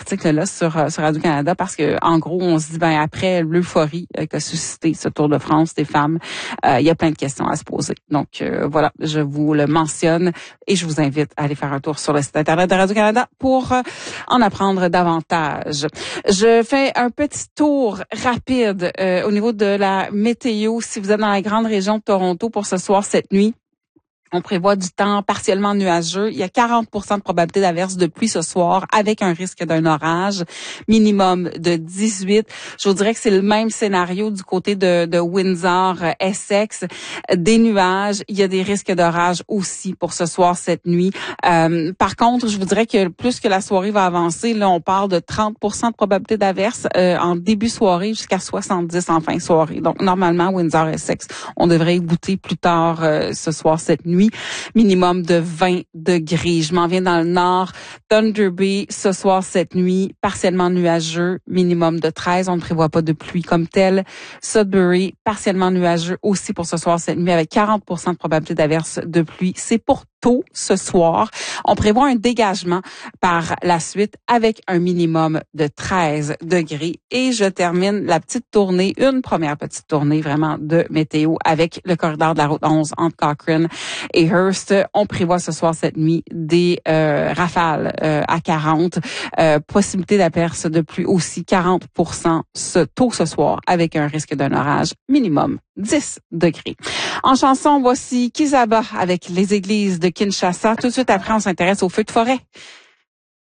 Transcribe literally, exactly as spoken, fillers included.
article-là sur, sur Radio-Canada parce que, en gros, on se dit, ben après l'euphorie euh, qu'a suscité ce Tour de France des femmes, euh, il y a plein de questions à se poser. Donc, euh, voilà, je vous le mentionne et je vous invite à aller faire un tour sur le site Internet de Radio-Canada pour euh, en apprendre davantage. Je fais un petit tour rapide euh, au niveau de la météo. Si vous êtes dans la grande région de Toronto pour ce soir, cette nuit, on prévoit du temps partiellement nuageux. Il y a quarante pour cent de probabilité d'averse de pluie ce soir avec un risque d'un orage minimum de dix-huit. Je vous dirais que c'est le même scénario du côté de, de Windsor, Essex. Des nuages. Il y a des risques d'orage aussi pour ce soir, cette nuit. Euh, par contre, je vous dirais que plus que la soirée va avancer, là, on parle de trente pour cent de probabilité d'averse euh, en début soirée jusqu'à soixante-dix en fin de soirée. Donc, normalement, Windsor, Essex, on devrait y goûter plus tard euh, ce soir, cette nuit. Minimum de vingt degrés. Je m'en viens dans le nord. Thunder Bay, ce soir, cette nuit, partiellement nuageux, minimum de treize. On ne prévoit pas de pluie comme telle. Sudbury, partiellement nuageux aussi pour ce soir, cette nuit, avec quarante pour cent de probabilité d'averse de pluie. C'est pour tôt ce soir. On prévoit un dégagement par la suite avec un minimum de treize degrés. Et je termine la petite tournée, une première petite tournée vraiment de météo avec le corridor de la route onze entre Cochrane et Hearst. On prévoit ce soir, cette nuit, des euh, rafales euh, à quarante. Euh, possibilité d'averse de pluie aussi quarante pour cent ce, tôt ce soir avec un risque d'un orage minimum dix degrés. En chanson, voici Kizaba avec les églises de Kinshasa. Tout de suite après, on s'intéresse aux feux de forêt.